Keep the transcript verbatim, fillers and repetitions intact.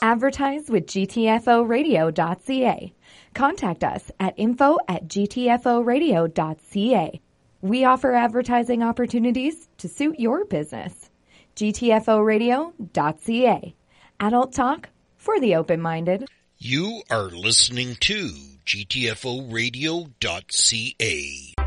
Advertise with G T F O radio dot C A. Contact us at info at G T F O radio dot C A. We offer advertising opportunities to suit your business. G T F O radio dot C A. Adult talk for the open-minded. You are listening to G T F O radio dot C A.